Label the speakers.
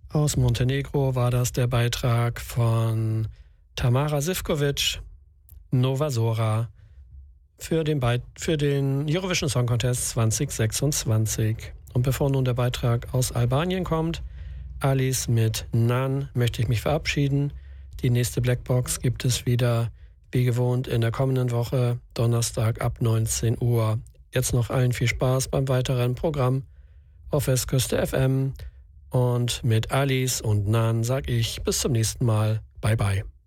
Speaker 1: Aus Montenegro war das der Beitrag von Tamara Sivkovic, Nova Zora, für den Eurovision Song Contest 2026. Und bevor nun der Beitrag aus Albanien kommt, Alice mit Nan, möchte ich mich verabschieden. Die nächste Blackbox gibt es wieder, wie gewohnt, in der kommenden Woche, Donnerstag ab 19 Uhr. Jetzt noch allen viel Spaß beim weiteren Programm auf Westküste FM. Und mit Alice und Nan sag ich bis zum nächsten Mal. Bye bye.